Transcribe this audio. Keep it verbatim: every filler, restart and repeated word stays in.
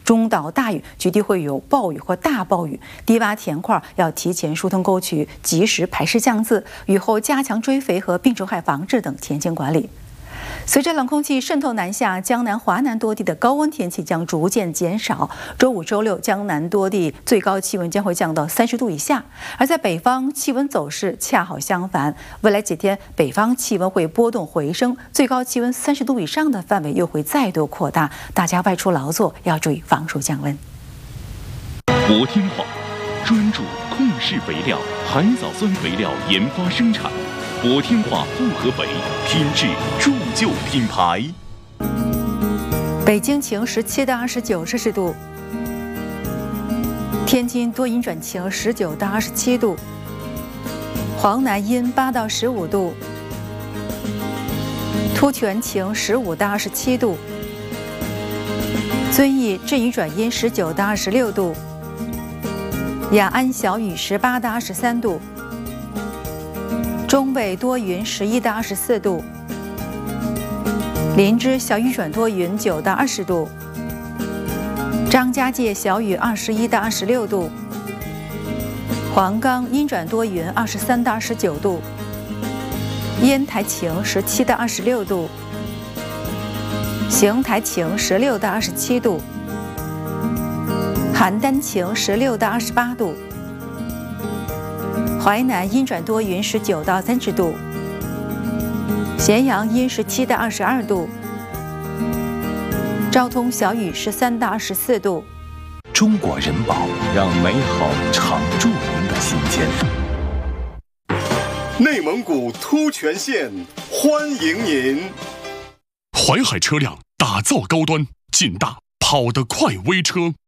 中到大雨，局地会有暴雨或大暴雨。低洼田块要提前疏通沟渠，及时排湿降渍。雨后加强追肥和病虫害防治等田间管理。随着冷空气渗透南下，江南、华南多地的高温天气将逐渐减少。周五、周六，江南多地最高气温将会降到三十度以下，而在北方，气温走势恰好相反。未来几天，北方气温会波动回升，最高气温三十度以上的范围又会再度扩大。大家外出劳作要注意防暑降温。 博天化专注控式肥料、海藻酸肥料研发生产。博天化复合肥，品质铸就品牌。 北京晴十七到二十九摄氏度，天津多云转晴十九到二十七度，黄南阴八到十五度，突泉晴十五到二十七度，遵义阵雨转阴十九到二十六度，雅安小雨十八到二十三度。中纬多云十一到二十四度，林芝小雨转多云九到二十度，张家界小雨二十一到二十六度，黄冈阴转多云二十三到二十九度，烟台晴十七到二十六度，邢台晴十六到二十七度，邯郸晴十六到二十八度。淮南阴转多云十九到三十度，咸阳阴十七到二十二度，昭通小雨十三到二十四度。 中国人保，让美好常驻您的心间。 内蒙古突泉县欢迎您。 淮海车辆打造高端、劲大、跑得快微车。